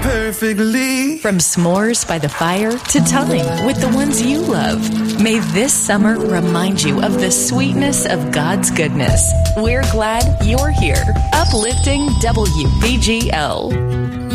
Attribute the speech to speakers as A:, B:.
A: perfectly.
B: From s'mores by the fire to time with the ones you love. May this summer remind you of the sweetness of God's goodness. We're glad you're here. Uplifting WBGL.